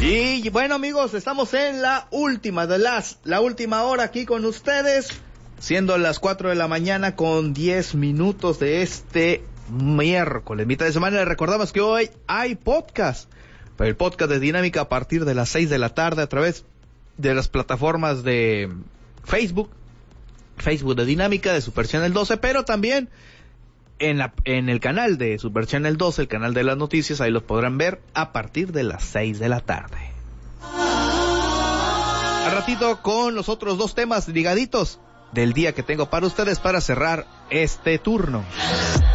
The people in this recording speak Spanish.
Y bueno, amigos, estamos en la última hora aquí con ustedes, siendo las 4 de la mañana con 10 minutos de este miércoles, mitad de semana. Les recordamos que hoy hay podcast, el podcast de Dinámica a partir de las 6 de la tarde a través de las plataformas de Facebook de Dinámica, de Super Channel 12, pero también en el canal de Super Channel 12, el canal de las noticias. Ahí los podrán ver a partir de las 6 de la tarde. Al ratito con los otros dos temas ligaditos del día que tengo para ustedes para cerrar este turno.